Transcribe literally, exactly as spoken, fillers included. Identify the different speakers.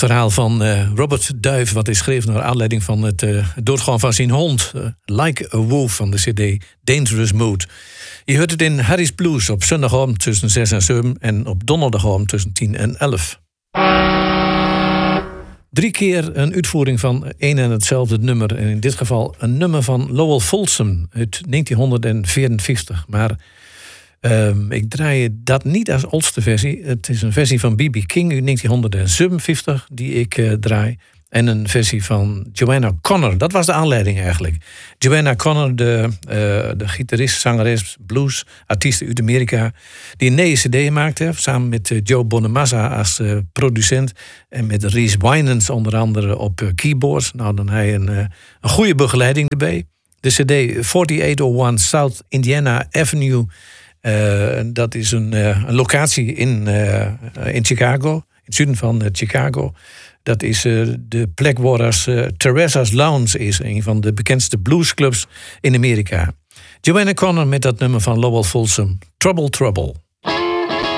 Speaker 1: verhaal van uh, Robert Duif, wat is geschreven naar aanleiding van het uh, doodgaan van zijn hond. Uh, Like a Wolf van de cd Dangerous Mood. Je hoort het in Harry's Blues op zondagavond tussen zes en zeven en op donderdagavond tussen tien en elf. Drie keer een uitvoering van één en hetzelfde nummer. En in dit geval een nummer van Lowell Fulsom uit negentien vierenvijftig. Maar uh, ik draai dat niet als oudste versie. Het is een versie van B B King uit negentien zevenenvijftig die ik uh, draai. En een versie van Joanna Connor. Dat was de aanleiding eigenlijk. Joanna Connor, de, uh, de gitarist, zangeres, blues, artiest uit Amerika. Die een nieuwe cd maakte. Samen met uh, Joe Bonamassa als uh, producent. En met Reese Winans onder andere op uh, keyboards. Nou, dan hij een, uh, een goede begeleiding erbij. De cd achtenzestig honderdéén South Indiana Avenue. Uh, dat is een, uh, een locatie in, uh, in Chicago. In het zuiden van uh, Chicago. Dat is uh, de plek waar als, uh, Teresa's Lounge is. Een van de bekendste bluesclubs in Amerika. Joanna Connor met dat nummer van Lowell Fulsom. Trouble, Trouble.